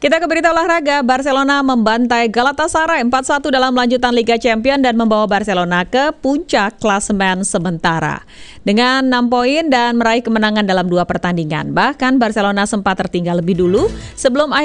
Kita ke berita olahraga. Barcelona membantai Galatasaray 4-1 dalam lanjutan Liga Champions dan membawa Barcelona ke puncak klasemen sementara. Dengan 6 poin dan meraih kemenangan dalam 2 pertandingan. Bahkan Barcelona sempat tertinggal lebih dulu sebelum